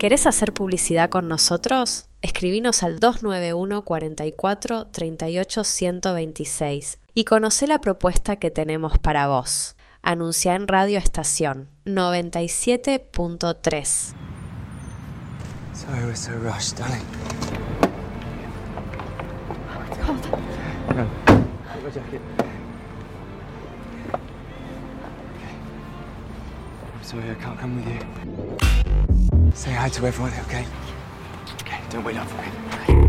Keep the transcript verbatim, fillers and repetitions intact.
¿Querés hacer publicidad con nosotros? Escribinos al dos nueve uno, cuarenta y cuatro, treinta y ocho, ciento veintiséis y conocé la propuesta que tenemos para vos. Anuncia en Radio Estación noventa y siete punto tres. Sorry we're so rushed, darling. Oh, God. Run. Get my jacket. Okay. I'm sorry I can't come with you. Say hi to everyone, okay? Okay, don't wait up for me.